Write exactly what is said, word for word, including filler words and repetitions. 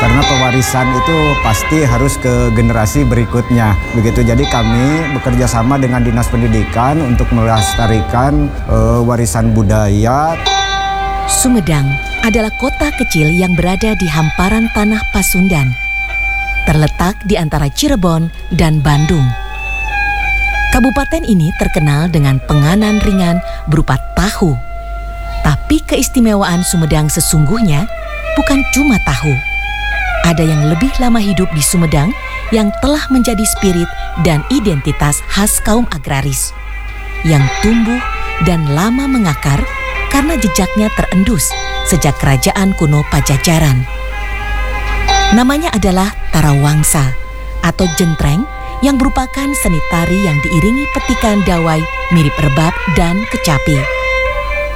karena pewarisan itu pasti harus ke generasi berikutnya. Begitu, jadi kami bekerja sama dengan Dinas Pendidikan untuk melestarikan uh, warisan budaya. Sumedang adalah kota kecil yang berada di hamparan tanah Pasundan, terletak di antara Cirebon dan Bandung. Kabupaten ini terkenal dengan penganan ringan berupa tahu. Tapi keistimewaan Sumedang sesungguhnya bukan cuma tahu. Ada yang lebih lama hidup di Sumedang yang telah menjadi spirit dan identitas khas kaum agraris, yang tumbuh dan lama mengakar karena jejaknya terendus sejak kerajaan kuno Pajajaran. Namanya adalah Tarawangsa atau jentreng, yang merupakan seni tari yang diiringi petikan dawai mirip rebab dan kecapi.